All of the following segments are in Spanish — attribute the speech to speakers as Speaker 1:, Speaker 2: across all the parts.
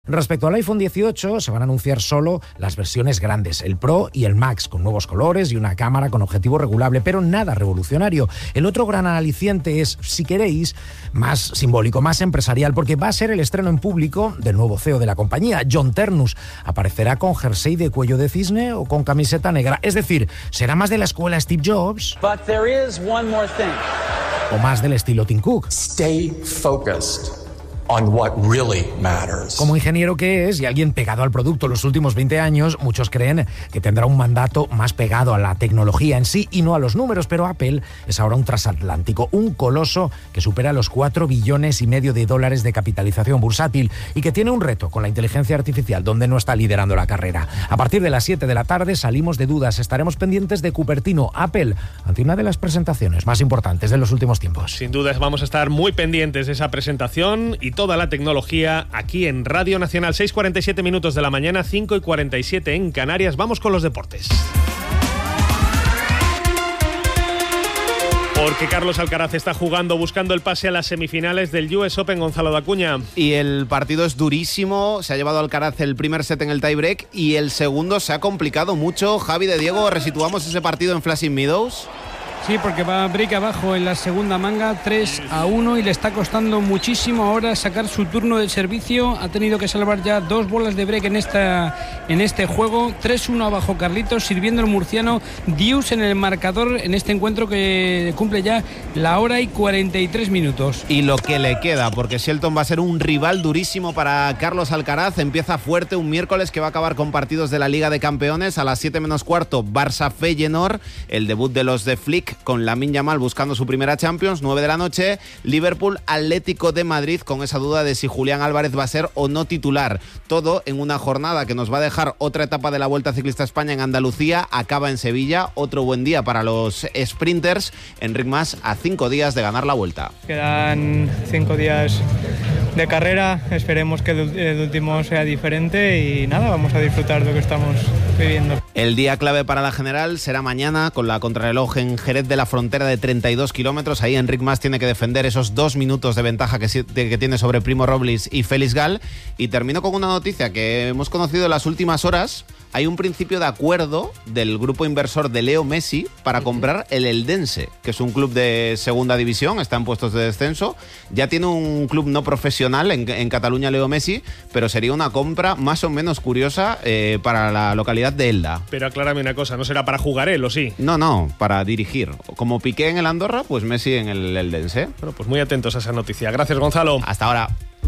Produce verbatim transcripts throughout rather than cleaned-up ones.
Speaker 1: Respecto al iPhone dieciocho, se van a anunciar solo las versiones grandes, el Pro y el Max, con nuevos colores y una cámara con objetivo regulable, pero nada revolucionario. El otro gran aliciente es, si queréis, más simbólico, más empresarial, porque va a ser el estreno en público del nuevo C E O de la compañía, John Ternus. Aparecerá con jersey de cuello de cisne o con camiseta negra. Es decir, será más de la escuela Steve Jobs.
Speaker 2: But there is one more thing.
Speaker 1: O más del estilo Tim Cook.
Speaker 3: Stay focused on what really matters.
Speaker 1: Como ingeniero que es y alguien pegado al producto los últimos veinte años, muchos creen que tendrá un mandato más pegado a la tecnología en sí y no a los números, pero Apple es ahora un transatlántico, un coloso que supera los cuatro billones y medio de dólares de capitalización bursátil y que tiene un reto con la inteligencia artificial, donde no está liderando la carrera. A partir de las siete de la tarde salimos de dudas, estaremos pendientes de Cupertino, Apple, ante una de las presentaciones más importantes de los últimos tiempos.
Speaker 4: Sin dudas vamos a estar muy pendientes de esa presentación y toda la tecnología aquí en Radio Nacional. Seis cuarenta y siete minutos de la mañana, cinco y cuarenta y siete en Canarias. Vamos con los deportes. Porque Carlos Alcaraz está jugando, buscando el pase a las semifinales del U S Open, Gonzalo Dacuña.
Speaker 5: Y el partido es durísimo, se ha llevado Alcaraz el primer set en el tiebreak y el segundo se ha complicado mucho. Javi de Diego, resituamos ese partido en Flushing Meadows.
Speaker 6: Sí, porque va break abajo en la segunda manga, tres a uno, y le está costando muchísimo ahora sacar su turno de servicio. Ha tenido que salvar ya dos bolas de break en esta en este juego. tres uno abajo Carlitos, sirviendo el murciano Dius en el marcador en este encuentro que cumple ya la hora y cuarenta y tres minutos.
Speaker 5: Y lo que le queda, porque Shelton va a ser un rival durísimo para Carlos Alcaraz. Empieza fuerte un miércoles que va a acabar con partidos de la Liga de Campeones. A las siete menos cuarto, Barça-Feyenoord, el debut de los de Flick con Lamine Yamal buscando su primera Champions. Nueve de la noche, Liverpool Atlético de Madrid, con esa duda de si Julián Álvarez va a ser o no titular. Todo en una jornada que nos va a dejar otra etapa de la Vuelta Ciclista a España en Andalucía. Acaba en Sevilla, otro buen día para los sprinters. Enric Mas a cinco días de ganar la Vuelta.
Speaker 7: Quedan cinco días de carrera, esperemos que el último sea diferente y nada, vamos a disfrutar de lo que estamos viviendo.
Speaker 5: El día clave para la general será mañana con la contrarreloj en Jerez de la Frontera de treinta y dos kilómetros. Ahí Enric Mas tiene que defender esos dos minutos de ventaja que, que tiene sobre Primo Roglic y Félix Gall. Y termino con una noticia que hemos conocido en las últimas horas. Hay un principio de acuerdo del grupo inversor de Leo Messi para comprar el Eldense, que es un club de segunda división, está en puestos de descenso. Ya tiene un club no profesional en, en Cataluña, Leo Messi, pero sería una compra más o menos curiosa eh, para la localidad de Elda.
Speaker 4: Pero aclárame una cosa, ¿no será para jugar él o sí?
Speaker 5: No, no, para dirigir. Como Piqué en el Andorra, pues Messi en el Eldense.
Speaker 4: Bueno, pues muy atentos a esa noticia. Gracias, Gonzalo.
Speaker 5: Hasta ahora.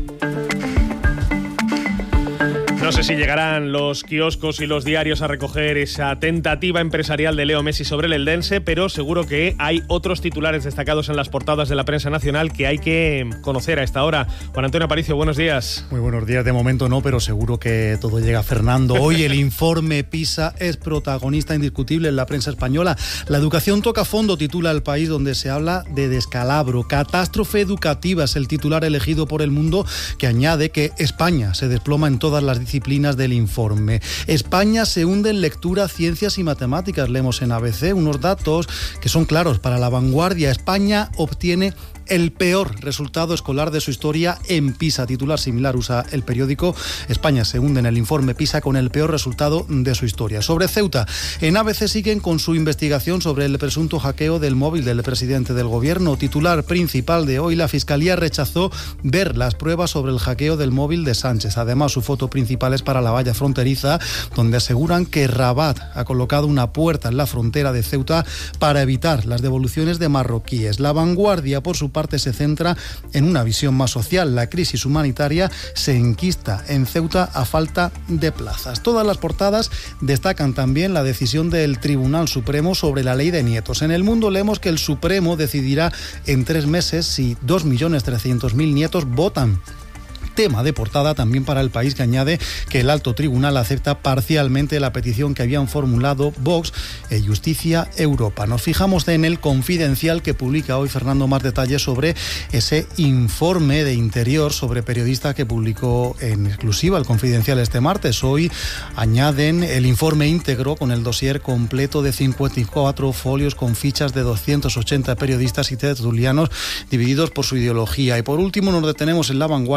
Speaker 4: No sé si llegarán los kioscos y los diarios a recoger esa tentativa empresarial de Leo Messi sobre el Eldense, pero seguro que hay otros titulares destacados en las portadas de la prensa nacional que hay que conocer a esta hora. Juan Antonio Aparicio, buenos días.
Speaker 8: Muy buenos días. De momento no, pero seguro que todo llega, Fernando. Hoy el informe PISA es protagonista indiscutible en la prensa española. La educación toca fondo, titula El País, donde se habla de descalabro. Catástrofe educativa es el titular elegido por El Mundo, que añade que España se desploma en todas las disciplinas disciplinas del informe. España se hunde en lectura, ciencias y matemáticas. Leemos en A B C unos datos que son claros para La Vanguardia. España obtiene el peor resultado escolar de su historia en PISA. Titular similar usa el periódico. España se hunde en el informe PISA con el peor resultado de su historia. Sobre Ceuta, en A B C siguen con su investigación sobre el presunto hackeo del móvil del presidente del gobierno. Titular principal de hoy, la Fiscalía rechazó ver las pruebas sobre el hackeo del móvil de Sánchez. Además, su foto principal es para la valla fronteriza, donde aseguran que Rabat ha colocado una puerta en la frontera de Ceuta para evitar las devoluciones de marroquíes. La Vanguardia, por su parte, se centra en una visión más social. La crisis humanitaria se enquista en Ceuta a falta de plazas. Todas las portadas destacan también la decisión del Tribunal Supremo sobre la ley de nietos. En El Mundo leemos que el Supremo decidirá en tres meses si dos millones trescientos mil nietos votan. Tema de portada también para El País, que añade que el alto tribunal acepta parcialmente la petición que habían formulado Vox e Justicia Europa. Nos fijamos en El Confidencial, que publica hoy Fernando más detalles sobre ese informe de Interior sobre periodistas que publicó en exclusiva El Confidencial este martes. Hoy añaden el informe íntegro con el dossier completo de cincuenta y cuatro folios con fichas de doscientos ochenta periodistas y tertulianos divididos por su ideología. Y por último nos detenemos en La Vanguardia, que dedica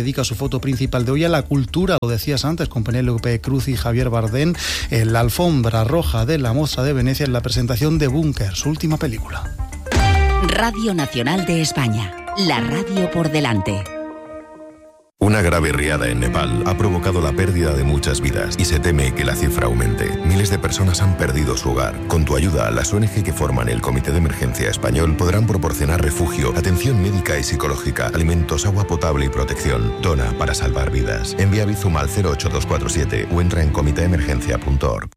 Speaker 8: dedica su foto principal de hoy a la cultura, lo decías antes, con Penélope Cruz y Javier Bardem, en la alfombra roja de la Mostra de Venecia en la presentación de Búnker, su última película.
Speaker 9: Radio Nacional de España, la radio por delante.
Speaker 10: Una grave riada en Nepal ha provocado la pérdida de muchas vidas y se teme que la cifra aumente. Miles de personas han perdido su hogar. Con tu ayuda, las O N G que forman el Comité de Emergencia Español podrán proporcionar refugio, atención médica y psicológica, alimentos, agua potable y protección. Dona para salvar vidas. Envía Bizum al cero ocho dos cuatro siete o entra en comité emergencia punto org.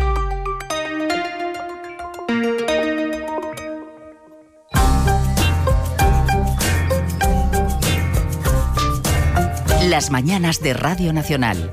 Speaker 9: Las mañanas de Radio Nacional.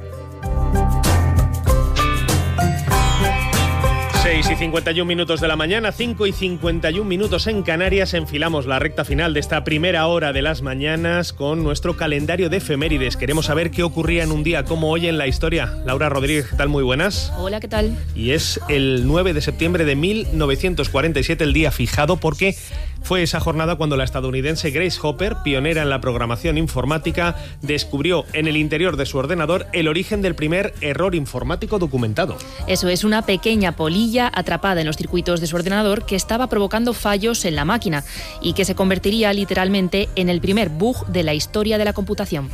Speaker 4: seis y cincuenta y un minutos de la mañana, cinco y cincuenta y un minutos en Canarias. Enfilamos la recta final de esta primera hora de las mañanas con nuestro calendario de efemérides. Queremos saber qué ocurría en un día como hoy en la historia. Laura Rodríguez, ¿qué tal? Muy buenas.
Speaker 11: Hola, ¿qué tal?
Speaker 4: Y es el nueve de septiembre de mil novecientos cuarenta y siete el día fijado porque fue esa jornada cuando la estadounidense Grace Hopper, pionera en la programación informática, descubrió en el interior de su ordenador el origen del primer error informático documentado.
Speaker 11: Eso es, una pequeña polilla atrapada en los circuitos de su ordenador que estaba provocando fallos en la máquina y que se convertiría literalmente en el primer bug de la historia de la computación.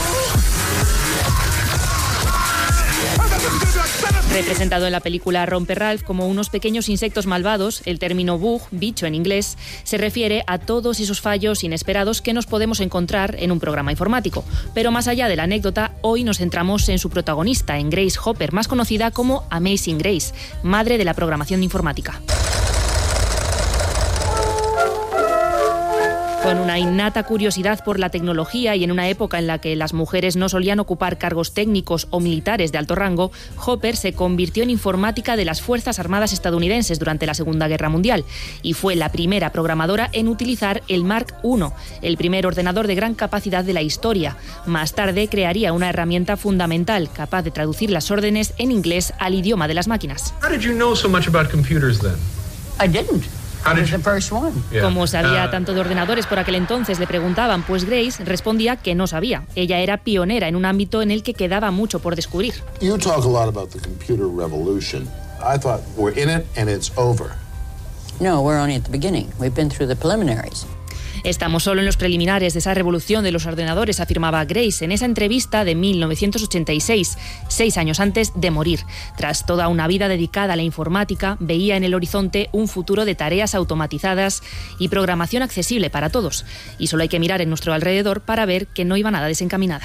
Speaker 11: Representado en la película Romper Ralph como unos pequeños insectos malvados, el término bug, bicho en inglés, se refiere a todos esos fallos inesperados que nos podemos encontrar en un programa informático. Pero más allá de la anécdota, hoy nos centramos en su protagonista, en Grace Hopper, más conocida como Amazing Grace, madre de la programación informática. Con una innata curiosidad por la tecnología y en una época en la que las mujeres no solían ocupar cargos técnicos o militares de alto rango, Hopper se convirtió en informática de las Fuerzas Armadas estadounidenses durante la Segunda Guerra Mundial y fue la primera programadora en utilizar el Mark uno, el primer ordenador de gran capacidad de la historia. Más tarde crearía una herramienta fundamental capaz de traducir las órdenes en inglés al idioma de las máquinas.
Speaker 12: How did you know so much about computers then?
Speaker 13: I didn't.
Speaker 11: Como sabía tanto de ordenadores por aquel entonces, le preguntaban, pues Grace respondía que no sabía. Ella era pionera en un ámbito en el que quedaba mucho por descubrir.
Speaker 14: You talk a lot about the computer revolution. I thought we're in it and it's over.
Speaker 13: No, we're only at the beginning. We've been through the preliminaries.
Speaker 11: Estamos solo en los preliminares de esa revolución de los ordenadores, afirmaba Grace en esa entrevista de mil novecientos ochenta y seis, seis años antes de morir. Tras toda una vida dedicada a la informática, veía en el horizonte un futuro de tareas automatizadas y programación accesible para todos. Y solo hay que mirar en nuestro alrededor para ver que no iba nada desencaminada.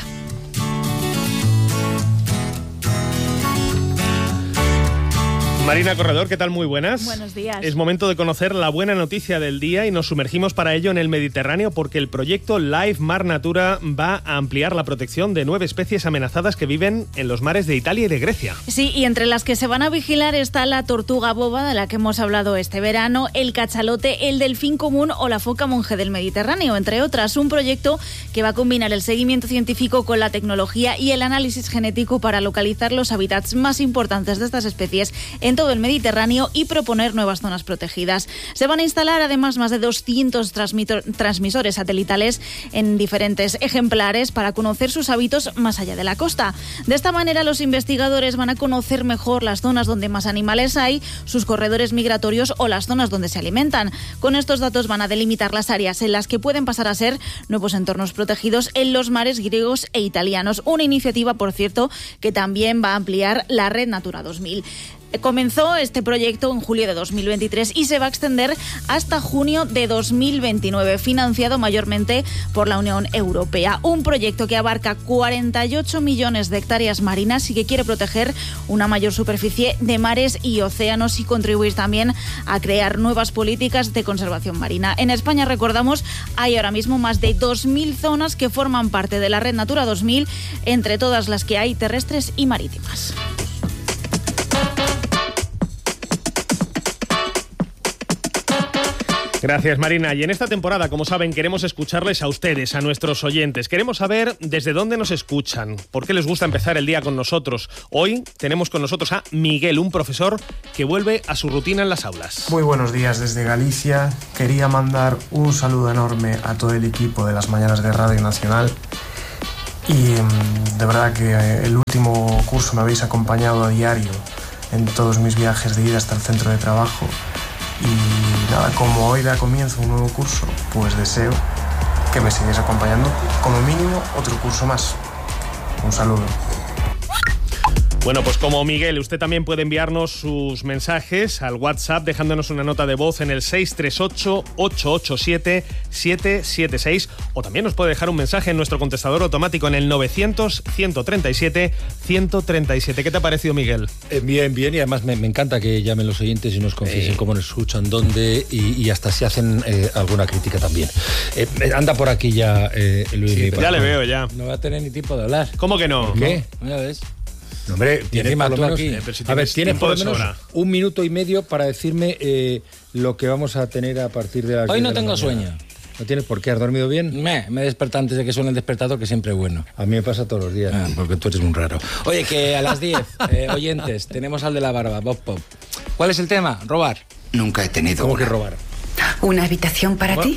Speaker 4: Marina Corredor, ¿qué tal? Muy buenas.
Speaker 15: Buenos días.
Speaker 4: Es momento de conocer la buena noticia del día y nos sumergimos para ello en el Mediterráneo porque el proyecto Life Mar Natura va a ampliar la protección de nueve especies amenazadas que viven en los mares de Italia y de Grecia.
Speaker 15: Sí, y entre las que se van a vigilar está la tortuga boba, de la que hemos hablado este verano, el cachalote, el delfín común o la foca monje del Mediterráneo, entre otras. Un proyecto que va a combinar el seguimiento científico con la tecnología y el análisis genético para localizar los hábitats más importantes de estas especies en todo el Mediterráneo y proponer nuevas zonas protegidas. Se van a instalar además más de doscientos transmisores satelitales en diferentes ejemplares para conocer sus hábitos más allá de la costa. De esta manera, los investigadores van a conocer mejor las zonas donde más animales hay, sus corredores migratorios o las zonas donde se alimentan. Con estos datos van a delimitar las áreas en las que pueden pasar a ser nuevos entornos protegidos en los mares griegos e italianos. Una iniciativa, por cierto, que también va a ampliar la Red Natura dos mil. Comenzó este proyecto en julio de dos mil veintitrés y se va a extender hasta junio de dos mil veintinueve, financiado mayormente por la Unión Europea. Un proyecto que abarca cuarenta y ocho millones de hectáreas marinas y que quiere proteger una mayor superficie de mares y océanos y contribuir también a crear nuevas políticas de conservación marina. En España, recordamos, hay ahora mismo más de dos mil zonas que forman parte de la Red Natura dos mil, entre todas las que hay terrestres y marítimas.
Speaker 4: Gracias, Marina. Y en esta temporada, como saben, queremos escucharles a ustedes, a nuestros oyentes. Queremos saber desde dónde nos escuchan, por qué les gusta empezar el día con nosotros. Hoy tenemos con nosotros a Miguel, un profesor que vuelve a su rutina en las aulas.
Speaker 16: Muy buenos días desde Galicia. Quería mandar un saludo enorme a todo el equipo de las Mañanas de Radio Nacional y de verdad que el último curso me habéis acompañado a diario en todos mis viajes de ida hasta el centro de trabajo. Y nada, como hoy da comienzo un nuevo curso, pues deseo que me sigáis acompañando como mínimo otro curso más. Un saludo.
Speaker 4: Bueno, pues como Miguel, usted también puede enviarnos sus mensajes al WhatsApp dejándonos una nota de voz en el seis tres ocho, ocho ocho siete, siete siete seis o también nos puede dejar un mensaje en nuestro contestador automático en el novecientos, ciento treinta y siete, ciento treinta y siete. ¿Qué te ha parecido, Miguel?
Speaker 17: Eh, bien, bien, y además me, me encanta que llamen los oyentes y nos confiesen eh. cómo nos escuchan, dónde y, y hasta si hacen eh, alguna crítica también. Eh, anda por aquí ya eh, Luis.
Speaker 4: Sí, ya le veo ya.
Speaker 18: No va a tener ni tiempo de hablar.
Speaker 4: ¿Cómo que no?
Speaker 17: ¿Por qué?
Speaker 18: No, ya ves.
Speaker 17: No, hombre, tienes por lo menos,
Speaker 4: aquí. Eh, si
Speaker 17: a ver, tienes por lo menos
Speaker 4: sobra.
Speaker 17: un minuto y medio para decirme eh, lo que vamos a tener a partir de las
Speaker 18: Hoy no
Speaker 17: de la
Speaker 18: tengo
Speaker 17: mañana.
Speaker 18: sueño.
Speaker 17: ¿No tienes por qué? ¿Has dormido bien?
Speaker 18: Me, me desperté antes de que suene el despertador, que siempre es bueno.
Speaker 17: A mí me pasa todos los días.
Speaker 18: Ah, porque tú eres un raro. Oye, que a las diez, eh, oyentes, tenemos al de la barba, Bob Pop. ¿Cuál es el tema? ¿Robar?
Speaker 19: Nunca he tenido
Speaker 17: ¿Cómo
Speaker 19: una.
Speaker 17: que robar?
Speaker 19: ¿Una habitación para
Speaker 18: ¿Bueno?
Speaker 19: ti?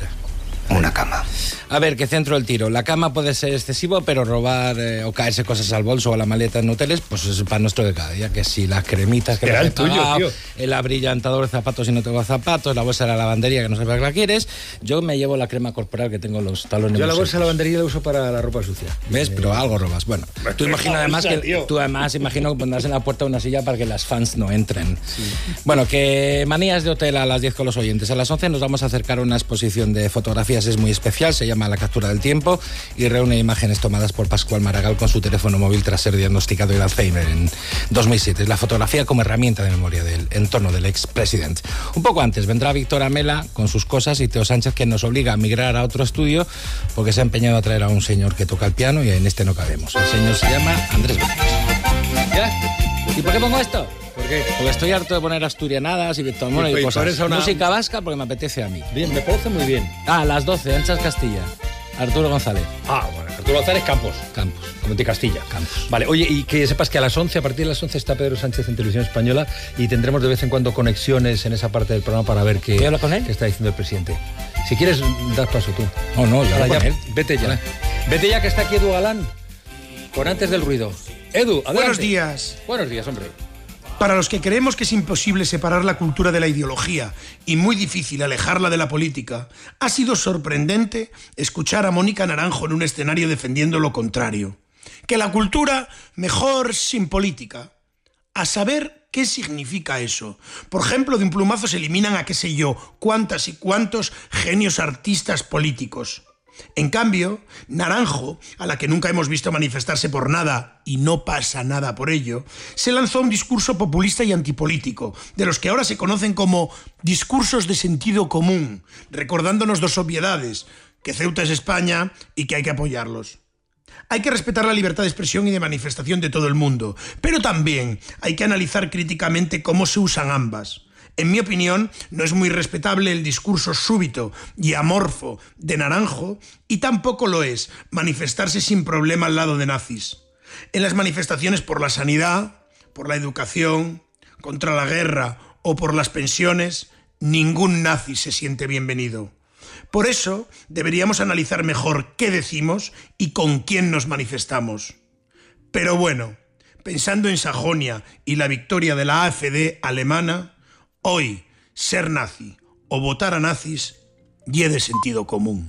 Speaker 19: Una cama.
Speaker 18: A ver, que centro el tiro. La cama puede ser excesivo, pero robar eh, o caerse cosas al bolso o a la maleta en hoteles, pues es el pan nuestro de cada día. Que si las cremitas que
Speaker 17: Era
Speaker 18: no
Speaker 17: el tuyo,
Speaker 18: pagado,
Speaker 17: tío.
Speaker 18: el abrillantador de zapatos si no tengo zapatos, la bolsa de la lavandería que no sabes que la quieres. Yo me llevo la crema corporal que tengo los talones.
Speaker 17: Yo la
Speaker 18: muy
Speaker 17: bolsa de
Speaker 18: secos.
Speaker 17: lavandería la uso para la ropa sucia.
Speaker 18: ¿Ves? Pero algo robas. Bueno, tú imagino además
Speaker 17: bolsa,
Speaker 18: que
Speaker 17: tío.
Speaker 18: tú además imagino que pondrás en la puerta una silla para que las fans no entren. Sí. Bueno, que manías de hotel a las diez con los oyentes. A las once nos vamos a acercar a una exposición de fotografías, es muy especial, se llama La captura del tiempo y reúne imágenes tomadas por Pascual Maragall con su teléfono móvil tras ser diagnosticado el Alzheimer en dos mil siete. Es la fotografía como herramienta de memoria del entorno del expresidente. Un poco antes vendrá Víctor Amela con sus cosas y Teo Sánchez, que nos obliga a migrar a otro estudio porque se ha empeñado a traer a un señor que toca el piano y en este no cabemos. El señor se llama Andrés Bermúdez. ¿Ya? ¿Y por qué pongo esto?
Speaker 17: ¿Por qué?
Speaker 18: Porque estoy harto de poner asturianadas y Víctor Mora y, y cosas. Una... Música vasca porque me apetece a mí.
Speaker 17: Bien, me parece muy bien.
Speaker 18: Ah, a las doce, Anchas Castilla. Arturo González.
Speaker 17: Ah, bueno, Arturo González Campos.
Speaker 18: Campos.
Speaker 17: Como de Castilla.
Speaker 18: Campos.
Speaker 17: Vale, oye, y que sepas que a las once, a partir de las once está Pedro Sánchez en Televisión Española y tendremos de vez en cuando conexiones en esa parte del programa para ver qué,
Speaker 18: ¿Qué habla con él?
Speaker 17: qué está diciendo el presidente. Si quieres, das paso tú.
Speaker 18: Oh, no, ya,
Speaker 17: ya
Speaker 18: con él.
Speaker 17: Vete ya.
Speaker 18: Vale.
Speaker 17: Vete ya que está aquí Edu Galán. Con antes del ruido. Edu, adelante.
Speaker 20: Buenos días.
Speaker 17: Buenos días, hombre.
Speaker 20: Para los que creemos que es imposible separar la cultura de la ideología y muy difícil alejarla de la política, ha sido sorprendente escuchar a Mónica Naranjo en un escenario defendiendo lo contrario. Que la cultura mejor sin política. A saber qué significa eso. Por ejemplo, de un plumazo se eliminan a qué sé yo, cuántas y cuántos genios artistas políticos. En cambio, Naranjo, a la que nunca hemos visto manifestarse por nada y no pasa nada por ello, se lanzó un discurso populista y antipolítico, de los que ahora se conocen como discursos de sentido común, recordándonos dos obviedades, que Ceuta es España y que hay que apoyarlos. Hay que respetar la libertad de expresión y de manifestación de todo el mundo, pero también hay que analizar críticamente cómo se usan ambas. En mi opinión, no es muy respetable el discurso súbito y amorfo de Naranjo y tampoco lo es manifestarse sin problema al lado de nazis. En las manifestaciones por la sanidad, por la educación, contra la guerra o por las pensiones, ningún nazi se siente bienvenido. Por eso, deberíamos analizar mejor qué decimos y con quién nos manifestamos. Pero bueno, pensando en Sajonia y la victoria de la A F D alemana, hoy, ser nazi o votar a nazis ya de sentido común.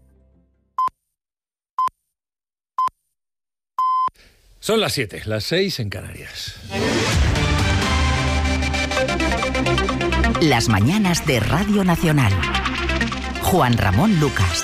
Speaker 17: Son las siete, las seis en Canarias.
Speaker 9: Las mañanas de Radio Nacional. Juan Ramón Lucas.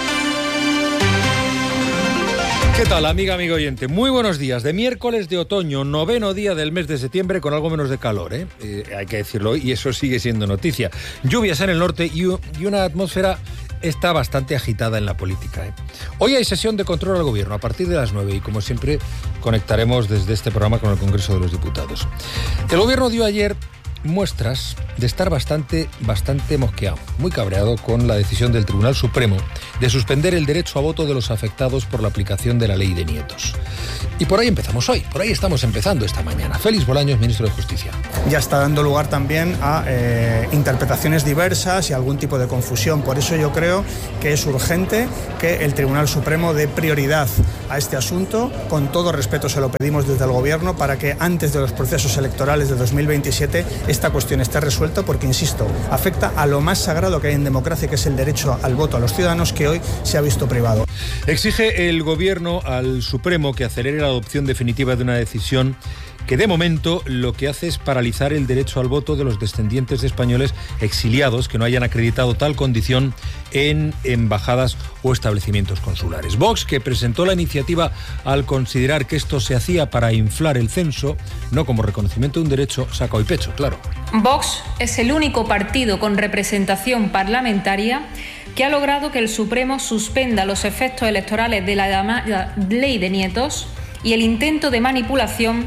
Speaker 17: ¿Qué tal, amiga, amigo oyente? Muy buenos días. De miércoles de otoño, noveno día del mes de septiembre, con algo menos de calor, ¿eh? Eh, hay que decirlo, y eso sigue siendo noticia. Lluvias en el norte y, y una atmósfera está bastante agitada en la política, ¿eh? Hoy hay sesión de control al gobierno a partir de las nueve y, como siempre, conectaremos desde este programa con el Congreso de los Diputados. El gobierno dio ayer muestras de estar bastante, bastante mosqueado, muy cabreado con la decisión del Tribunal Supremo de suspender el derecho a voto de los afectados por la aplicación de la ley de nietos. Y por ahí empezamos hoy, por ahí estamos empezando esta mañana. Félix Bolaños, ministro de Justicia.
Speaker 21: Ya está dando lugar también a eh, interpretaciones diversas y algún tipo de confusión. Por eso yo creo que es urgente que el Tribunal Supremo dé prioridad a este asunto. Con todo respeto se lo pedimos desde el Gobierno para que antes de los procesos electorales de dos mil veintisiete esta cuestión esté resuelta, porque, insisto, afecta a lo más sagrado que hay en democracia, que es el derecho al voto a los ciudadanos, que hoy se ha visto privado.
Speaker 17: Exige el Gobierno al Supremo que acelere la adopción definitiva de una decisión que de momento lo que hace es paralizar el derecho al voto de los descendientes de españoles exiliados que no hayan acreditado tal condición en embajadas o establecimientos consulares. Vox, que presentó la iniciativa al considerar que esto se hacía para inflar el censo, no como reconocimiento de un derecho, saca hoy pecho, claro.
Speaker 22: Vox es el único partido con representación parlamentaria que ha logrado que el Supremo suspenda los efectos electorales de la llamada ley de nietos y el intento de manipulación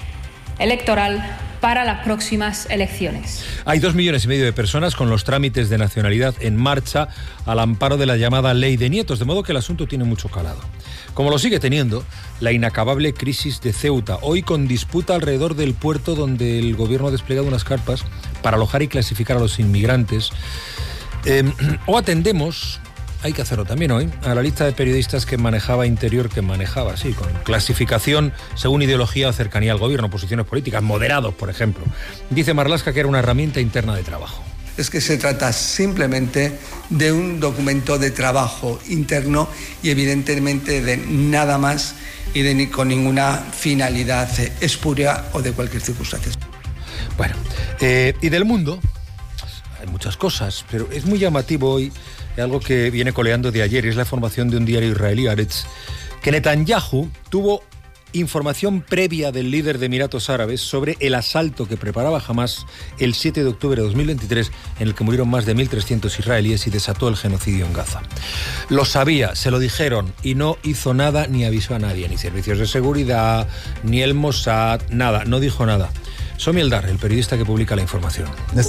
Speaker 22: electoral para las próximas elecciones.
Speaker 17: Hay dos millones y medio de personas con los trámites de nacionalidad en marcha al amparo de la llamada ley de nietos, de modo que el asunto tiene mucho calado. Como lo sigue teniendo la inacabable crisis de Ceuta, hoy con disputa alrededor del puerto donde el gobierno ha desplegado unas carpas para alojar y clasificar a los inmigrantes. Eh, o atendemos... Hay que hacerlo también hoy, a la lista de periodistas que manejaba Interior, que manejaba, sí, con clasificación según ideología o cercanía al gobierno, posiciones políticas, moderados, por ejemplo. Dice Marlaska que era una herramienta interna de trabajo.
Speaker 23: Es que se trata simplemente de un documento de trabajo interno y evidentemente de nada más y de ni con ninguna finalidad espuria o de cualquier circunstancia.
Speaker 17: Bueno, eh, y del mundo hay muchas cosas, pero es muy llamativo hoy algo que viene coleando de ayer, es la información de un diario israelí, Haaretz, que Netanyahu tuvo información previa del líder de Emiratos Árabes sobre el asalto que preparaba Hamás el siete de octubre de dos mil veintitrés, en el que murieron más de mil trescientos israelíes y desató el genocidio en Gaza. Lo sabía, se lo dijeron y no hizo nada ni avisó a nadie, ni servicios de seguridad, ni el Mossad, nada, no dijo nada. Somi Eldar, el periodista que publica la información.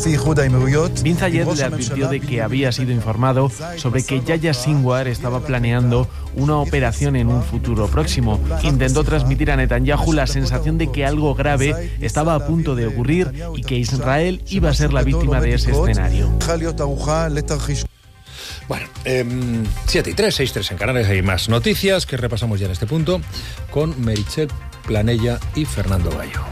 Speaker 24: Bin Zayed le advirtió de que había sido informado sobre que Yahya Sinwar estaba planeando una operación en un futuro próximo. Intentó transmitir a Netanyahu la sensación de que algo grave estaba a punto de ocurrir y que Israel iba a ser la víctima de ese escenario.
Speaker 17: Bueno, eh, siete y tres, seis tres en Canarias. Hay más noticias que repasamos ya en este punto con Meritxell Planella y Fernando Gallo.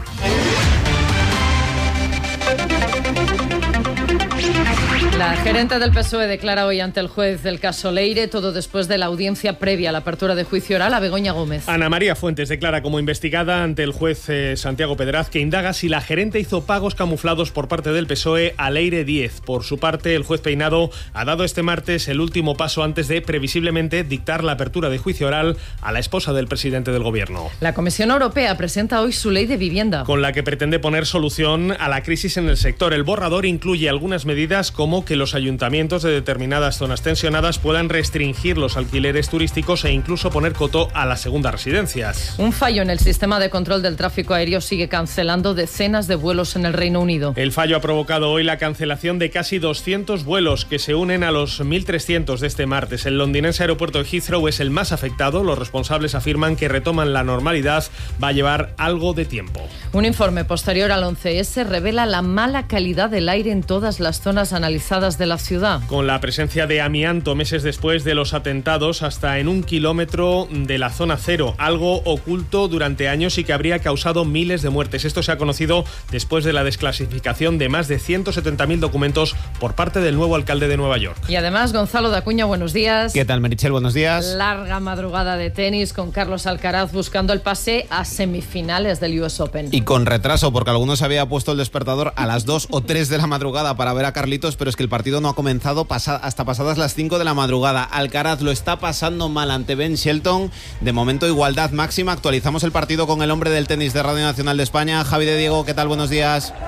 Speaker 25: La gerente del P S O E declara hoy ante el juez del caso Leire, todo después de la audiencia previa a la apertura de juicio oral a Begoña Gómez.
Speaker 4: Ana María Fuentes declara como investigada ante el juez eh, Santiago Pedraz, que indaga si la gerente hizo pagos camuflados por parte del P S O E a Leire diez. Por su parte, el juez Peinado ha dado este martes el último paso antes de, previsiblemente, dictar la apertura de juicio oral a la esposa del presidente del gobierno.
Speaker 25: La Comisión Europea presenta hoy su ley de vivienda,
Speaker 4: con la que pretende poner solución a la crisis en el sector. El borrador incluye algunas medidas como que los ayuntamientos de determinadas zonas tensionadas puedan restringir los alquileres turísticos e incluso poner coto a las segundas residencias.
Speaker 25: Un fallo en el sistema de control del tráfico aéreo sigue cancelando decenas de vuelos en el Reino Unido.
Speaker 4: El fallo ha provocado hoy la cancelación de casi doscientos vuelos que se unen a los mil trescientos de este martes. El londinense aeropuerto de Heathrow es el más afectado. Los responsables afirman que retoman la normalidad va a llevar algo de tiempo.
Speaker 25: Un informe posterior al once ese revela la mala calidad del aire en todas las zonas analizadas de la ciudad.
Speaker 4: Con la presencia de amianto meses después de los atentados hasta en un kilómetro de la zona cero, algo oculto durante años y que habría causado miles de muertes. Esto se ha conocido después de la desclasificación de más de ciento setenta mil documentos por parte del nuevo alcalde de Nueva York.
Speaker 25: Y además, Gonzalo de Acuña, buenos días.
Speaker 5: ¿Qué tal, Meritxell? Buenos días.
Speaker 25: Larga madrugada de tenis con Carlos Alcaraz buscando el pase a semifinales del U S Open.
Speaker 5: Y con retraso, porque algunos había puesto el despertador a las dos o tres de la madrugada para ver a Carlitos, pero es que el partido no ha comenzado pasa- hasta pasadas las cinco de la madrugada. Alcaraz lo está pasando mal ante Ben Shelton. De momento, igualdad máxima. Actualizamos el partido con el hombre del tenis de Radio Nacional de España, Javi de Diego. ¿Qué tal? Buenos días.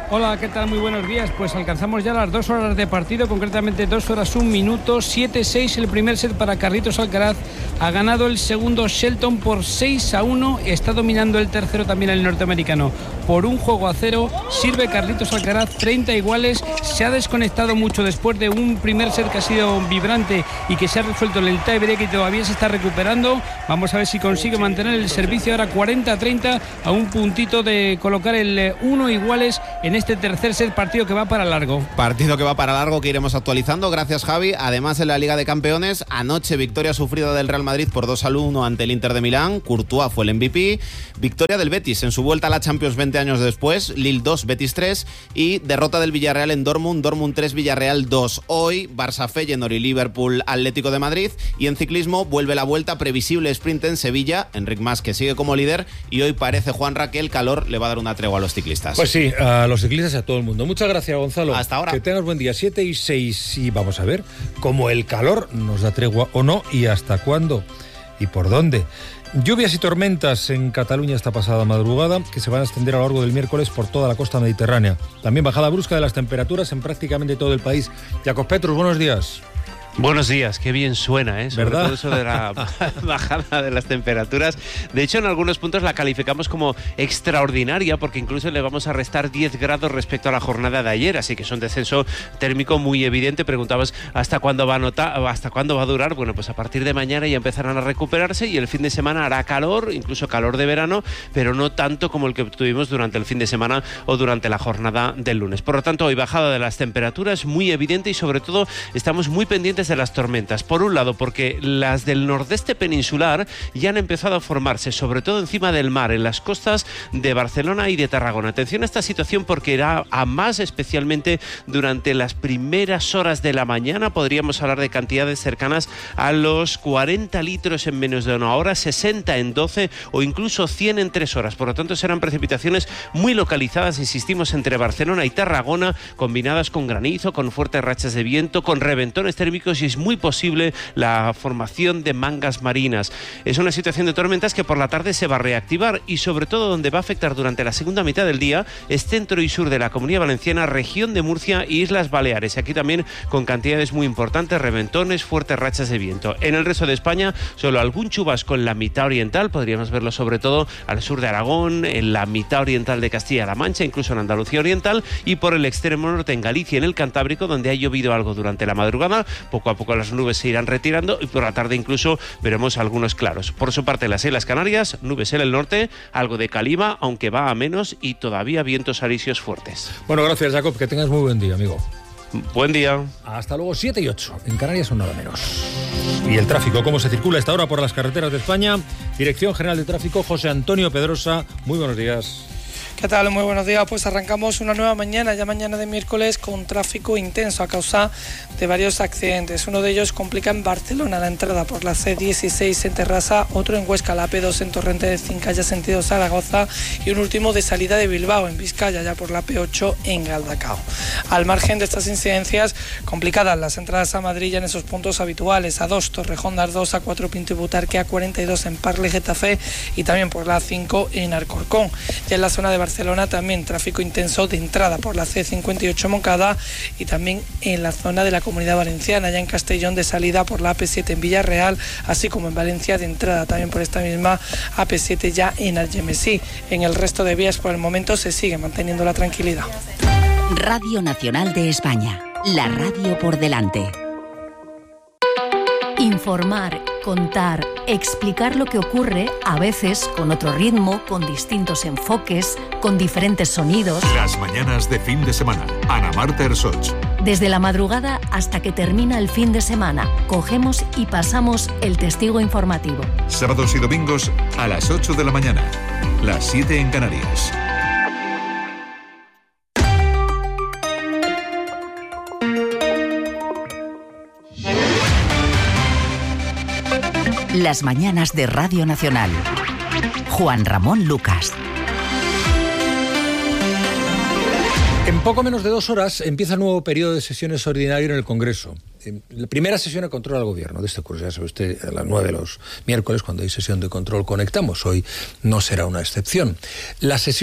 Speaker 1: Hola, ¿qué tal? Muy buenos días. Pues alcanzamos ya las dos horas de partido, concretamente dos horas un minuto. siete seis el primer set para Carlitos Alcaraz. Ha ganado el segundo Shelton por seis a uno. Está dominando el tercero también el norteamericano por un juego a cero. Sirve Carlitos Alcaraz, treinta iguales. Se ha desconectado mucho después de un primer set que ha sido vibrante y que se ha resuelto en el tiebreak y todavía se está recuperando. Vamos a ver si consigue mantener el servicio ahora cuarenta a treinta, a un puntito de colocar el uno iguales en este tercer set, partido que va para largo.
Speaker 5: Partido que va para largo, que iremos actualizando. Gracias, Javi. Además, en la Liga de Campeones, anoche victoria sufrida del Real Madrid por dos al uno ante el Inter de Milán. Courtois fue el M V P. Victoria del Betis en su vuelta a la Champions veinte años después. Lille dos, Betis tres. Y derrota del Villarreal en Dortmund. Dortmund tres, Villarreal dos. Hoy, Barça Feyenoord y Liverpool Atlético de Madrid. Y en ciclismo vuelve la vuelta, previsible sprint en Sevilla. Enric Mas, que sigue como líder. Y hoy parece, Juanra, que el calor le va a dar una tregua a los ciclistas.
Speaker 17: Pues sí, a los ciclistas y a todo el mundo. Muchas gracias, Gonzalo.
Speaker 5: Hasta ahora.
Speaker 17: Que tengas buen día. siete y seis. Y vamos a ver cómo el calor nos da tregua o no y hasta cuándo y por dónde. Lluvias y tormentas en Cataluña esta pasada madrugada, que se van a extender a lo largo del miércoles por toda la costa mediterránea. También bajada brusca de las temperaturas en prácticamente todo el país. Jacob Petrus, buenos días.
Speaker 2: Buenos días, qué bien suena, ¿eh? Sobre
Speaker 17: ¿verdad?
Speaker 2: todo eso de la bajada de las temperaturas. De hecho, en algunos puntos la calificamos como extraordinaria, porque incluso le vamos a restar diez grados respecto a la jornada de ayer, así que es un descenso térmico muy evidente. Preguntabas hasta cuándo va a notar, hasta cuándo va a durar. Bueno, pues a partir de mañana ya empezarán a recuperarse y el fin de semana hará calor, incluso calor de verano, pero no tanto como el que tuvimos durante el fin de semana o durante la jornada del lunes. Por lo tanto, hoy bajada de las temperaturas muy evidente y sobre todo estamos muy pendientes de las tormentas. Por un lado, porque las del nordeste peninsular ya han empezado a formarse, sobre todo encima del mar, en las costas de Barcelona y de Tarragona. Atención a esta situación porque irá a más, especialmente durante las primeras horas de la mañana. Podríamos hablar de cantidades cercanas a los cuarenta litros en menos de una hora, sesenta en doce o incluso cien en tres horas. Por lo tanto, serán precipitaciones muy localizadas, insistimos, entre Barcelona y Tarragona, combinadas con granizo, con fuertes rachas de viento, con reventones térmicos y es muy posible la formación de mangas marinas. Es una situación de tormentas que por la tarde se va a reactivar y sobre todo donde va a afectar durante la segunda mitad del día es centro y sur de la Comunidad Valenciana, región de Murcia y Islas Baleares. Y aquí también con cantidades muy importantes, reventones, fuertes rachas de viento. En el resto de España, solo algún chubasco en la mitad oriental, podríamos verlo sobre todo al sur de Aragón, en la mitad oriental de Castilla-La Mancha, incluso en Andalucía Oriental y por el extremo norte en Galicia y en el Cantábrico, donde ha llovido algo durante la madrugada. Poco a poco las nubes se irán retirando y por la tarde incluso veremos algunos claros. Por su parte, las Islas Canarias, nubes en el norte, algo de calima, aunque va a menos y todavía vientos alisios fuertes.
Speaker 17: Bueno, gracias, Jacob. Que tengas muy buen día, amigo.
Speaker 2: Buen día.
Speaker 17: Hasta luego, siete y ocho. En Canarias son nada menos. Y el tráfico, ¿cómo se circula a esta hora por las carreteras de España? Dirección General de Tráfico, José Antonio Pedrosa. Muy buenos días.
Speaker 3: ¿Qué tal? Muy buenos días. Pues arrancamos una nueva mañana, ya mañana de miércoles, con tráfico intenso a causa de varios accidentes. Uno de ellos complica en Barcelona la entrada por la C dieciséis en Terrassa, otro en Huesca, la P dos en Torrente de Cincalla, sentido Zaragoza, y un último de salida de Bilbao, en Vizcaya, ya por la P ocho en Galdacao. Al margen de estas incidencias, complicadas las entradas a Madrid ya en esos puntos habituales, a dos Torrejón de Ardoz, a cuatro Pinto y Butarque, a cuarenta y dos en Parle Getafe y también por la A cinco en Alcorcón. Ya en la zona de Barcelona también tráfico intenso de entrada por la C cincuenta y ocho Moncada y también en la zona de la Comunidad Valenciana, ya en Castellón de salida por la A P siete en Villarreal, así como en Valencia de entrada también por esta misma A P siete ya en Algemesí. En el resto de vías por el momento se sigue manteniendo la tranquilidad.
Speaker 9: Radio Nacional de España, la radio por delante.
Speaker 6: Informar, contar, explicar lo que ocurre, a veces con otro ritmo, con distintos enfoques, con diferentes sonidos.
Speaker 7: Las mañanas de fin de semana. Ana Marta Ersoch.
Speaker 6: Desde la madrugada hasta que termina el fin de semana, cogemos y pasamos el testigo informativo.
Speaker 7: Sábados y domingos a las ocho de la mañana, las siete en Canarias.
Speaker 9: Las mañanas de Radio Nacional. Juan Ramón Lucas.
Speaker 17: En poco menos de dos horas empieza el nuevo periodo de sesiones ordinario en el Congreso. La primera sesión de control al Gobierno de este curso, ya sabe usted, a las nueve de los miércoles, cuando hay sesión de control, conectamos. Hoy no será una excepción. La sesión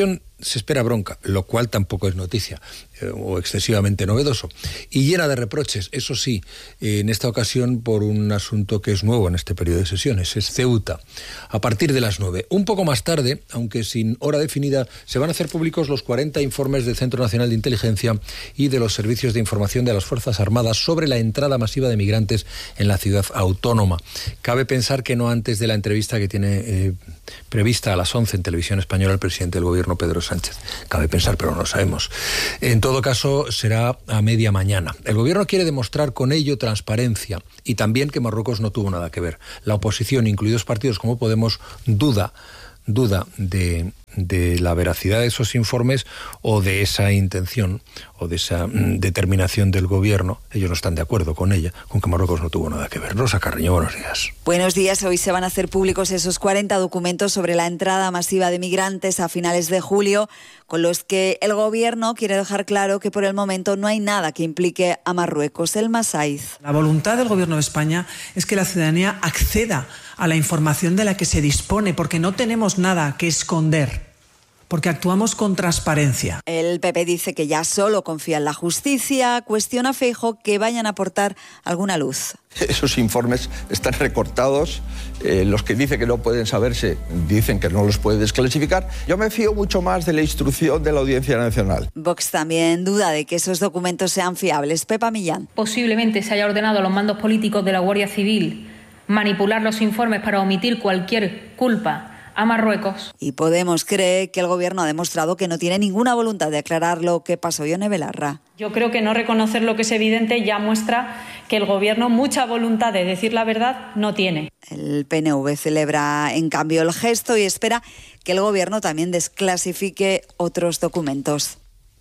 Speaker 17: se espera bronca, lo cual tampoco es noticia eh, o excesivamente novedoso, y llena de reproches, eso sí, eh, en esta ocasión por un asunto que es nuevo en este periodo de sesiones, es Ceuta. A partir de las nueve, un poco más tarde, aunque sin hora definida, se van a hacer públicos los cuarenta informes del Centro Nacional de Inteligencia y de los servicios de información de las Fuerzas Armadas sobre la entrada masiva de migrantes en la ciudad autónoma. Cabe pensar que no antes de la entrevista que tiene eh, prevista a las once en Televisión Española el presidente del Gobierno, Pedro Sánchez. Cabe pensar, pero no lo sabemos. En todo caso, será a media mañana. El Gobierno quiere demostrar con ello transparencia y también que Marruecos no tuvo nada que ver. La oposición, incluidos partidos como Podemos, duda, duda de, de la veracidad de esos informes o de esa intención o de esa mm, determinación del Gobierno. Ellos no están de acuerdo con ella, con que Marruecos no tuvo nada que ver. Rosa Carreño, buenos días.
Speaker 8: Buenos días. Hoy se van a hacer públicos esos cuarenta documentos sobre la entrada masiva de migrantes a finales de julio, con los que el Gobierno quiere dejar claro que por el momento no hay nada que implique a Marruecos. El Masaiz.
Speaker 10: La voluntad del Gobierno de España es que la ciudadanía acceda a la información de la que se dispone, porque no tenemos nada que esconder, porque actuamos con transparencia.
Speaker 8: El P P dice que ya solo confía en la justicia, cuestiona a Feijóo que vayan a aportar alguna luz.
Speaker 12: Esos informes están recortados, eh, los que dicen que no pueden saberse dicen que no los puede desclasificar. Yo me fío mucho más de la instrucción de la Audiencia Nacional.
Speaker 8: Vox también duda de que esos documentos sean fiables. Pepa Millán.
Speaker 22: Posiblemente se haya ordenado a los mandos políticos de la Guardia Civil manipular los informes para omitir cualquier culpa a Marruecos.
Speaker 8: Y Podemos cree que el Gobierno ha demostrado que no tiene ninguna voluntad de aclarar lo que pasó. Ione Belarra.
Speaker 13: Yo creo que no reconocer lo que es evidente ya muestra que el Gobierno mucha voluntad de decir la verdad no tiene.
Speaker 8: El P N V celebra en cambio el gesto y espera que el Gobierno también desclasifique otros documentos.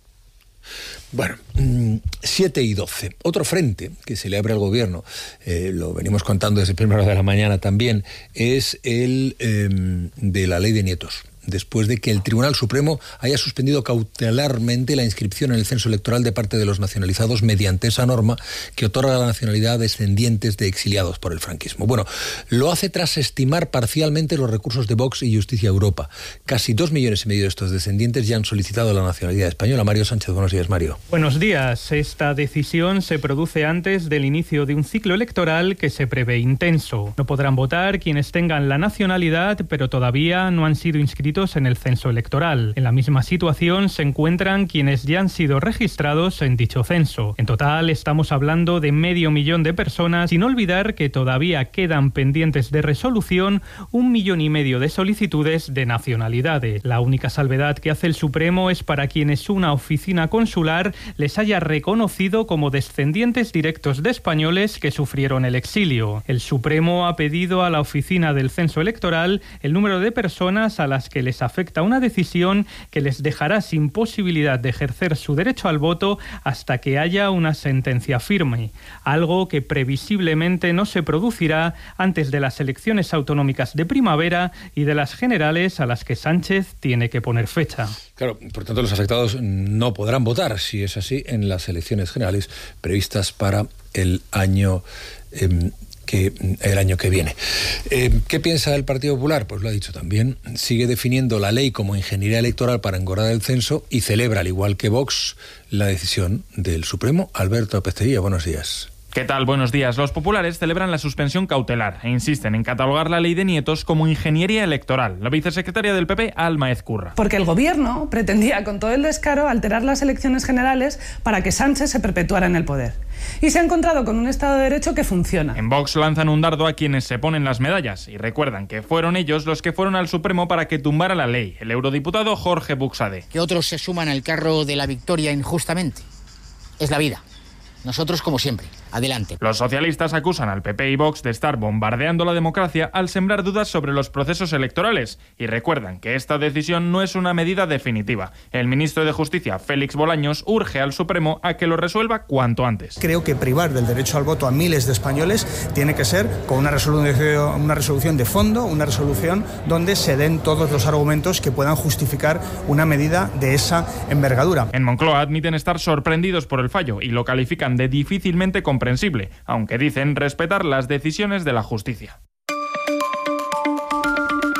Speaker 17: Bueno, siete y doce. Otro frente que se le abre al Gobierno, eh, lo venimos contando desde primera hora de la mañana también, es el eh, de la ley de nietos. Después de que el Tribunal Supremo haya suspendido cautelarmente la inscripción en el censo electoral de parte de los nacionalizados mediante esa norma que otorga la nacionalidad a descendientes de exiliados por el franquismo. Bueno, lo hace tras estimar parcialmente los recursos de Vox y Justicia Europa. Casi dos millones y medio de estos descendientes ya han solicitado la nacionalidad española. Mario Sánchez, buenos días, Mario.
Speaker 14: Buenos días. Esta decisión se produce antes del inicio de un ciclo electoral que se prevé intenso. No podrán votar quienes tengan la nacionalidad, pero todavía no han sido inscritos en el censo electoral. En la misma situación se encuentran quienes ya han sido registrados en dicho censo. En total estamos hablando de medio millón de personas, sin olvidar que todavía quedan pendientes de resolución un millón y medio de solicitudes de nacionalidades. La única salvedad que hace el Supremo es para quienes una oficina consular les haya reconocido como descendientes directos de españoles que sufrieron el exilio. El Supremo ha pedido a la oficina del censo electoral el número de personas a las que les afecta una decisión que les dejará sin posibilidad de ejercer su derecho al voto hasta que haya una sentencia firme, algo que previsiblemente no se producirá antes de las elecciones autonómicas de primavera y de las generales a las que Sánchez tiene que poner fecha.
Speaker 17: Claro, por tanto los afectados no podrán votar, si es así, en las elecciones generales previstas para el año eh, que el año que viene. Eh, ¿Qué piensa el Partido Popular? Pues lo ha dicho también. Sigue definiendo la ley como ingeniería electoral para engordar el censo y celebra, al igual que Vox, la decisión del Supremo. Alberto Pesteguía, buenos días.
Speaker 24: ¿Qué tal? Buenos días. Los populares celebran la suspensión cautelar e insisten en catalogar la ley de nietos como ingeniería electoral. La vicesecretaria del P P, Alma Ezcurra.
Speaker 26: Porque el Gobierno pretendía con todo el descaro alterar las elecciones generales para que Sánchez se perpetuara en el poder. Y se ha encontrado con un Estado de Derecho que funciona.
Speaker 24: En Vox lanzan un dardo a quienes se ponen las medallas y recuerdan que fueron ellos los que fueron al Supremo para que tumbara la ley, el eurodiputado Jorge Buxade.
Speaker 27: Que otros se suman al carro de la victoria injustamente. Es la vida. Nosotros, como siempre, adelante.
Speaker 24: Los socialistas acusan al P P y Vox de estar bombardeando la democracia al sembrar dudas sobre los procesos electorales y recuerdan que esta decisión no es una medida definitiva. El ministro de Justicia, Félix Bolaños, urge al Supremo a que lo resuelva cuanto antes.
Speaker 21: Creo que privar del derecho al voto a miles de españoles tiene que ser con una resolución, una resolución de fondo, una resolución donde se den todos los argumentos que puedan justificar una medida de esa envergadura.
Speaker 24: En Moncloa admiten estar sorprendidos por el fallo y lo califican de difícilmente comprensible, aunque dicen respetar las decisiones de la justicia.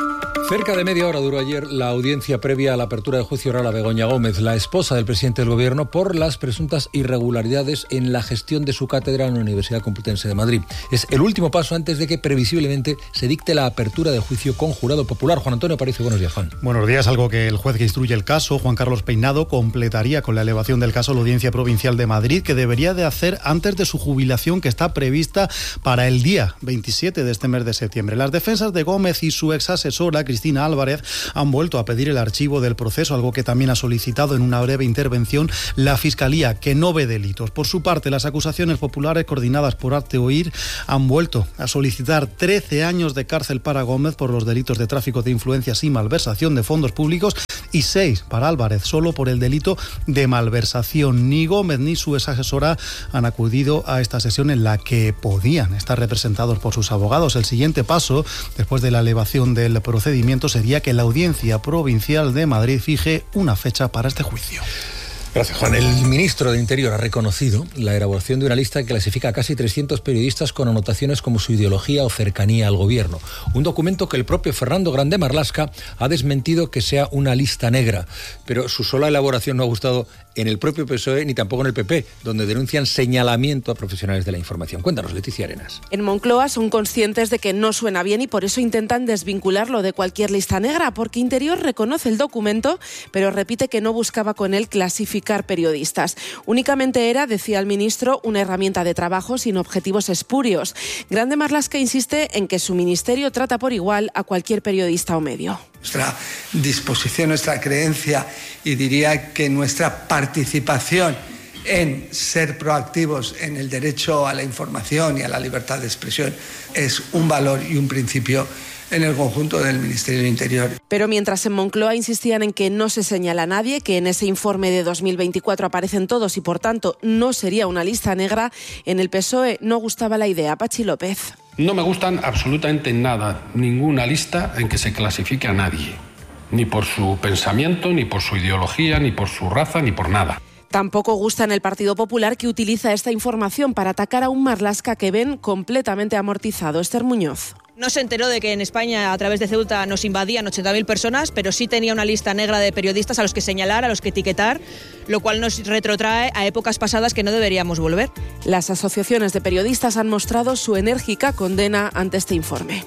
Speaker 17: Cerca de media hora duró ayer la audiencia previa a la apertura del juicio oral a Begoña Gómez, la esposa del presidente del Gobierno, por las presuntas irregularidades en la gestión de su cátedra en la Universidad Complutense de Madrid. Es el último paso antes de que previsiblemente se dicte la apertura del juicio con jurado popular. Juan Antonio Aparicio, buenos días, Juan.
Speaker 11: Buenos días. Algo que el juez que instruye el caso, Juan Carlos Peinado, completaría con la elevación del caso a la Audiencia Provincial de Madrid, que debería de hacer antes de su jubilación, que está prevista para el día veintisiete de este mes de septiembre. Las defensas de Gómez y su ex asesora, Cristina Álvarez, han vuelto a pedir el archivo del proceso, algo que también ha solicitado en una breve intervención la Fiscalía, que no ve delitos. Por su parte, las acusaciones populares coordinadas por Hazte Oír han vuelto a solicitar trece años de cárcel para Gómez por los delitos de tráfico de influencias y malversación de fondos públicos y seis para Álvarez, solo por el delito de malversación. Ni Gómez ni su ex asesora han acudido a esta sesión en la que podían estar representados por sus abogados. El siguiente paso, después de la elevación del procedimiento, sería que la Audiencia Provincial de Madrid fije una fecha para este juicio.
Speaker 17: Gracias, Juan. El ministro de Interior ha reconocido la elaboración de una lista que clasifica a casi trescientos periodistas con anotaciones como su ideología o cercanía al gobierno. Un documento que el propio Fernando Grande Marlaska ha desmentido que sea una lista negra. Pero su sola elaboración no ha gustado en el propio P S O E ni tampoco en el P P, donde denuncian señalamiento a profesionales de la información. Cuéntanos, Leticia Arenas.
Speaker 15: En Moncloa son conscientes de que no suena bien y por eso intentan desvincularlo de cualquier lista negra, porque Interior reconoce el documento, pero repite que no buscaba con él clasificar periodistas. Únicamente era, decía el ministro, una herramienta de trabajo sin objetivos espurios. Grande Marlaska insiste en que su ministerio trata por igual a cualquier periodista o medio.
Speaker 16: Nuestra disposición, nuestra creencia y diría que nuestra participación en ser proactivos en el derecho a la información y a la libertad de expresión es un valor y un principio en el conjunto del Ministerio del Interior.
Speaker 15: Pero mientras en Moncloa insistían en que no se señala a nadie, que en ese informe de dos mil veinticuatro aparecen todos y por tanto no sería una lista negra, en el P S O E no gustaba la idea. Pachi López.
Speaker 18: No me gustan absolutamente nada, ninguna lista en que se clasifique a nadie, ni por su pensamiento, ni por su ideología, ni por su raza, ni por nada.
Speaker 15: Tampoco gusta en el Partido Popular, que utiliza esta información para atacar a un Marlaska que ven completamente amortizado. Esther Muñoz.
Speaker 19: No se enteró de que en España, a través de Ceuta, nos invadían ochenta mil personas, pero sí tenía una lista negra de periodistas a los que señalar, a los que etiquetar, lo cual nos retrotrae a épocas pasadas que no deberíamos volver.
Speaker 15: Las asociaciones de periodistas han mostrado su enérgica condena ante este informe.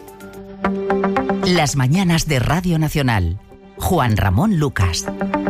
Speaker 9: Las mañanas de Radio Nacional. Juan Ramón Lucas.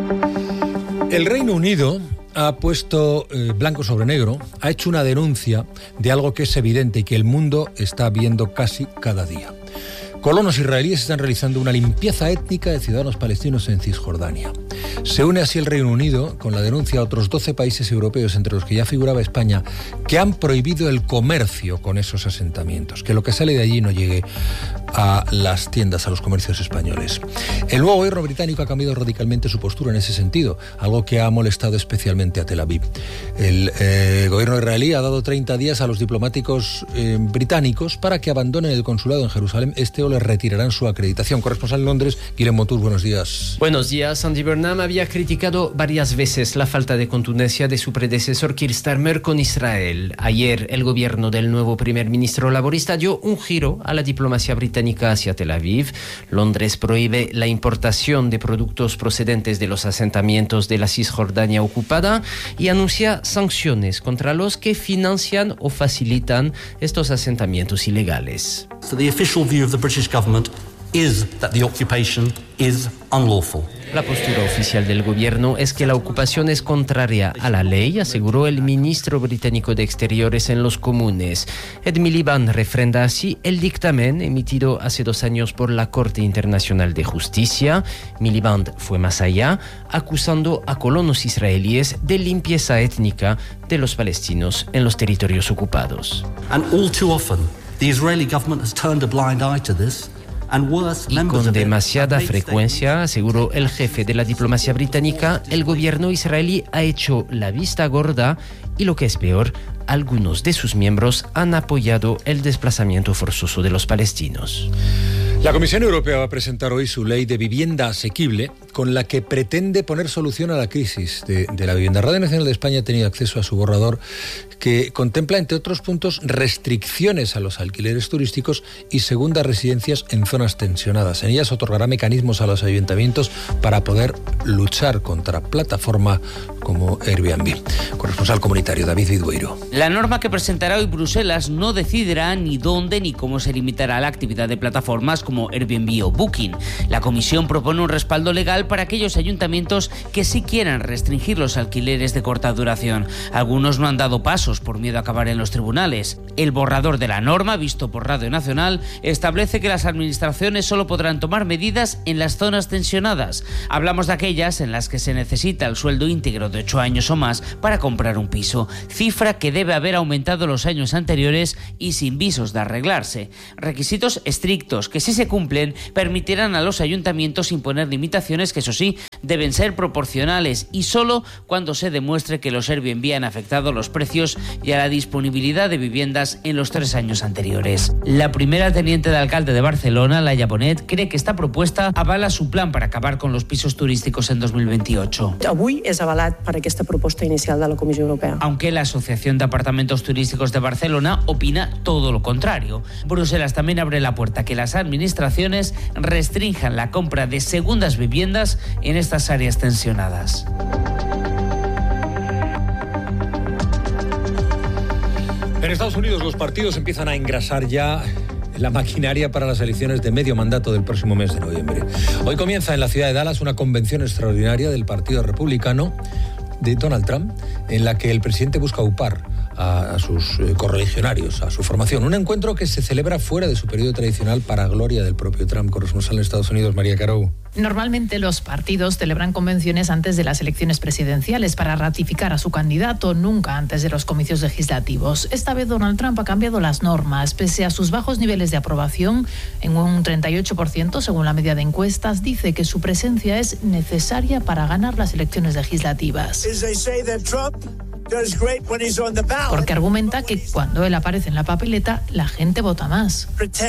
Speaker 17: El Reino Unido ha puesto eh, blanco sobre negro, ha hecho una denuncia de algo que es evidente y que el mundo está viendo casi cada día. Colonos israelíes están realizando una limpieza étnica de ciudadanos palestinos en Cisjordania. Se une así el Reino Unido con la denuncia a otros doce países europeos, entre los que ya figuraba España, que han prohibido el comercio con esos asentamientos, que lo que sale de allí no llegue a las tiendas, a los comercios españoles. El nuevo gobierno británico ha cambiado radicalmente su postura en ese sentido, algo que ha molestado especialmente a Tel Aviv. El eh, gobierno israelí ha dado treinta días a los diplomáticos eh, británicos para que abandonen el consulado en Jerusalén Este o les retirarán su acreditación. Corresponsal en Londres, Guillem Montús, buenos días.
Speaker 20: Buenos días. Andy Burnham había criticado varias veces la falta de contundencia de su predecesor Keir Starmer con Israel. Ayer, el gobierno del nuevo primer ministro laborista dio un giro a la diplomacia británica hacia Tel Aviv. Londres prohíbe la importación de productos procedentes de los asentamientos de la Cisjordania ocupada y anuncia sanciones contra los que financian o facilitan estos asentamientos ilegales.
Speaker 23: So the official view of the British government is that the occupation is unlawful.
Speaker 20: La postura oficial del gobierno es que la ocupación es contraria a la ley, aseguró el ministro británico de Exteriores en los Comunes. Ed Miliband refrenda así el dictamen emitido hace dos años por la Corte Internacional de Justicia. Miliband fue más allá, acusando a colonos israelíes de limpieza étnica de los palestinos en los territorios ocupados.
Speaker 23: And all too often, the Israeli government has turned a blind eye to this.
Speaker 20: Y con demasiada frecuencia, aseguró el jefe de la diplomacia británica, el gobierno israelí ha hecho la vista gorda y, lo que es peor, algunos de sus miembros han apoyado el desplazamiento forzoso de los palestinos.
Speaker 17: La Comisión Europea va a presentar hoy su ley de vivienda asequible, con la que pretende poner solución a la crisis de, de la vivienda. Radio Nacional de España ha tenido acceso a su borrador, que contempla, entre otros puntos, restricciones a los alquileres turísticos y segundas residencias en zonas tensionadas. En ellas otorgará mecanismos a los ayuntamientos para poder luchar contra plataformas como Airbnb. Corresponsal comunitario David Vidueiro.
Speaker 1: La norma que presentará hoy Bruselas no decidirá ni dónde ni cómo se limitará la actividad de plataformas como Airbnb o Booking. La Comisión propone un respaldo legal para aquellos ayuntamientos que sí quieran restringir los alquileres de corta duración. Algunos no han dado pasos por miedo a acabar en los tribunales. El borrador de la norma, visto por Radio Nacional, establece que las administraciones solo podrán tomar medidas en las zonas tensionadas. Hablamos de aquellas en las que se necesita el sueldo íntegro de ocho años o más para comprar un piso, cifra que debe haber aumentado los años anteriores y sin visos de arreglarse. Requisitos estrictos que, si se cumplen, permitirán a los ayuntamientos imponer limitaciones que, eso sí, deben ser proporcionales y solo cuando se demuestre que los Airbnb han afectado los precios y a la disponibilidad de viviendas en los tres años anteriores. La primera teniente de alcalde de Barcelona, Laia Bonet, cree que esta propuesta avala su plan para acabar con los pisos turísticos en dos mil veintiocho.
Speaker 2: Avui és avalat per aquesta proposta inicial de la Comissió Europea.
Speaker 1: Aunque la Asociación de Apartamentos Turísticos de Barcelona opina todo lo contrario. Bruselas también abre la puerta a que las administraciones restrinjan la compra de segundas viviendas en estas áreas tensionadas.
Speaker 17: En Estados Unidos los partidos empiezan a engrasar ya la maquinaria para las elecciones de medio mandato del próximo mes de noviembre. Hoy comienza en la ciudad de Dallas una convención extraordinaria del Partido Republicano de Donald Trump, en la que el presidente busca upar a, a sus eh, correligionarios, a su formación. Un encuentro que se celebra fuera de su periodo tradicional para gloria del propio Trump. Corresponsal en Estados Unidos, María Caro.
Speaker 3: Normalmente los partidos celebran convenciones antes de las elecciones presidenciales para ratificar a su candidato, nunca antes de los comicios legislativos. Esta vez Donald Trump ha cambiado las normas. Pese a sus bajos niveles de aprobación, en un treinta y ocho por ciento según la media de encuestas, dice que su presencia es necesaria para ganar las elecciones legislativas. Porque argumenta que cuando él aparece en la papeleta, la gente vota más.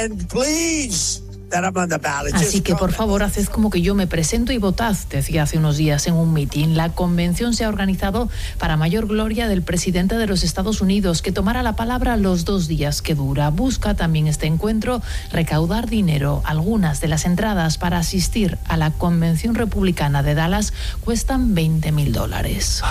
Speaker 3: Así que, por favor, haced como que yo me presento y votad, decía hace unos días en un mitin. La convención se ha organizado para mayor gloria del presidente de los Estados Unidos, que tomará la palabra los dos días que dura. Busca también este encuentro recaudar dinero. Algunas de las entradas para asistir a la convención republicana de Dallas cuestan veinte mil dólares.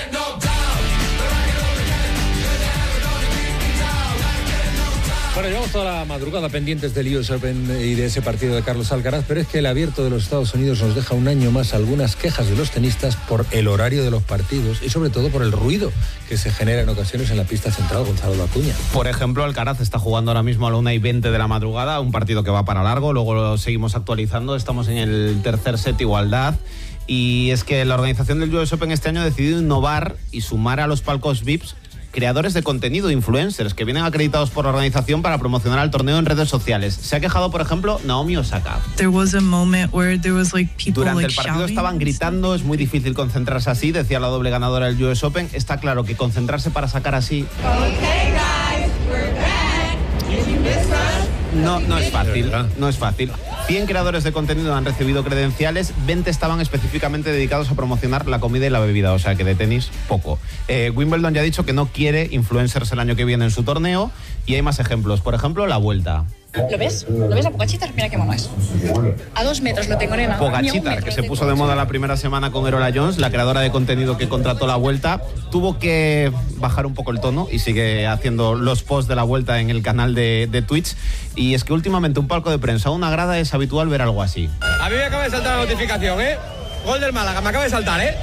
Speaker 17: Bueno, llevamos toda la madrugada pendientes del U S Open y de ese partido de Carlos Alcaraz, pero es que el Abierto de los Estados Unidos nos deja un año más algunas quejas de los tenistas por el horario de los partidos y sobre todo por el ruido que se genera en ocasiones en la pista central. Gonzalo Acuña.
Speaker 4: Por ejemplo, Alcaraz está jugando ahora mismo a la una y veinte de la madrugada, un partido que va para largo, luego lo seguimos actualizando, estamos en el tercer set, igualdad. Y es que la organización del U S Open este año ha decidido innovar y sumar a los palcos V I Ps creadores de contenido, influencers, que vienen acreditados por la organización para promocionar el torneo en redes sociales. Se ha quejado, por ejemplo, Naomi Osaka.
Speaker 5: There was a moment where there was like people
Speaker 4: Durante
Speaker 5: like
Speaker 4: el partido
Speaker 5: shouting.
Speaker 4: Estaban gritando, es muy difícil concentrarse así, decía la doble ganadora del U S Open. Está claro que concentrarse para sacar así...
Speaker 6: Okay, guys, we're back. Did you miss us?
Speaker 4: No, no es fácil, no es fácil. cien creadores de contenido han recibido credenciales, veinte estaban específicamente dedicados a promocionar la comida y la bebida, o sea que de tenis, poco. Eh, Wimbledon ya ha dicho que no quiere influencers el año que viene en su torneo y hay más ejemplos. Por ejemplo, la Vuelta.
Speaker 25: ¿Lo ves? ¿Lo ves a Pogačitar? Mira qué mono es. A dos metros lo tengo, nena.
Speaker 4: Pogačitar, que se puso de moda la primera semana con Erola Jones, la creadora de contenido que contrató la Vuelta, tuvo que bajar un poco el tono y sigue haciendo los posts de la Vuelta en el canal de, de Twitch. Y es que últimamente un palco de prensa, una grada, es habitual ver algo así.
Speaker 28: A mí me acaba de saltar la notificación, ¿eh? Gol del Málaga, me acaba de saltar, ¿eh?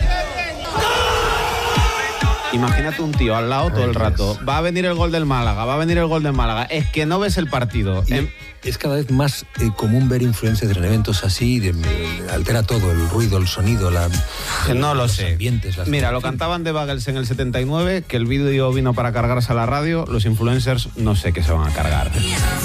Speaker 4: Imagínate un tío al lado todo el rato. Va a venir el gol del Málaga, va a venir el gol del Málaga. Es que no ves el partido.
Speaker 17: Y es cada vez más eh, común ver influencers en eventos así, de, de, altera todo, el ruido, el sonido, la,
Speaker 4: no lo
Speaker 17: los
Speaker 4: sé.
Speaker 17: ambientes. Las
Speaker 4: Mira, lo cantaban de Bagels en el setenta y nueve, que el vídeo vino para cargarse a la radio. Los influencers no sé qué se van a cargar.